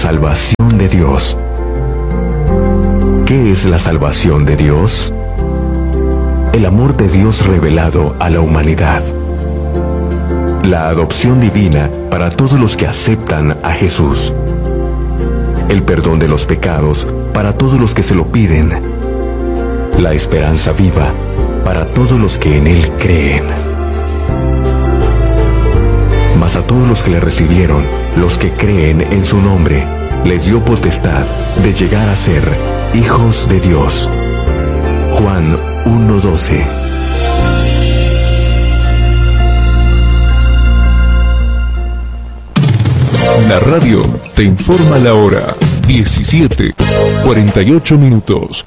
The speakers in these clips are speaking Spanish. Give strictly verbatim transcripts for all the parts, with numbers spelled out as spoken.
salvación de Dios. ¿Qué es la salvación de Dios? El amor de Dios revelado a la humanidad. La adopción divina para todos los que aceptan a Jesús. El perdón de los pecados para todos los que se lo piden. La esperanza viva para todos los que en Él creen. Mas a todos los que le recibieron, los que creen en su nombre, les dio potestad de llegar a ser hijos de Dios. Juan uno doce. La radio te informa la hora diecisiete, cuarenta y ocho minutos.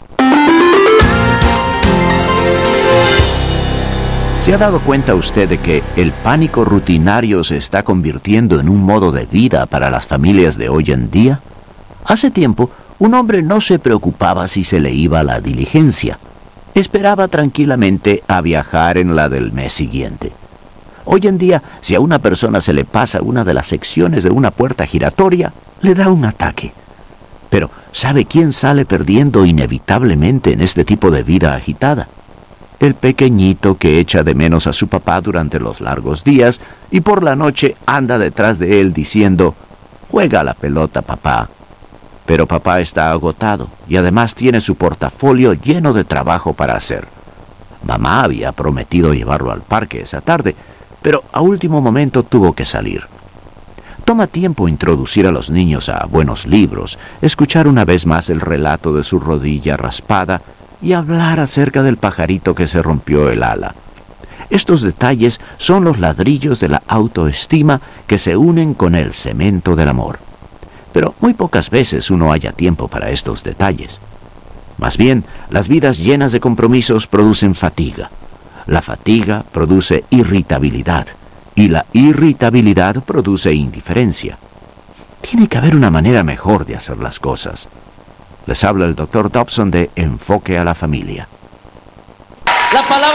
¿Se ha dado cuenta usted de que el pánico rutinario se está convirtiendo en un modo de vida para las familias de hoy en día? Hace tiempo, un hombre no se preocupaba si se le iba la diligencia. Esperaba tranquilamente a viajar en la del mes siguiente. Hoy en día, si a una persona se le pasa una de las secciones de una puerta giratoria, le da un ataque. Pero, ¿sabe quién sale perdiendo inevitablemente en este tipo de vida agitada? El pequeñito que echa de menos a su papá durante los largos días y por la noche anda detrás de él diciendo: «Juega a la pelota, papá». Pero papá está agotado y además tiene su portafolio lleno de trabajo para hacer. Mamá había prometido llevarlo al parque esa tarde, pero a último momento tuvo que salir. Toma tiempo introducir a los niños a buenos libros, escuchar una vez más el relato de su rodilla raspada y hablar acerca del pajarito que se rompió el ala. Estos detalles son los ladrillos de la autoestima que se unen con el cemento del amor. Pero muy pocas veces uno halla tiempo para estos detalles. Más bien, las vidas llenas de compromisos producen fatiga. La fatiga produce irritabilidad y la irritabilidad produce indiferencia. Tiene que haber una manera mejor de hacer las cosas. Les habla el doctor Dobson de Enfoque a la Familia. La palabra